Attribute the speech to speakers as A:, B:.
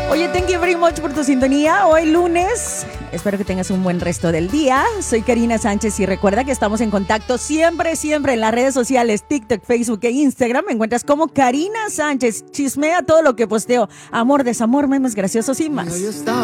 A: Oye, thank you very much por tu sintonía. Hoy lunes, espero que tengas un buen resto del día. Soy Karina Sánchez y recuerda que estamos en contacto siempre en las redes sociales, TikTok, Facebook e Instagram. Me encuentras como Karina Sánchez. Chismea todo lo que posteo. Amor, desamor, memes graciosos y más.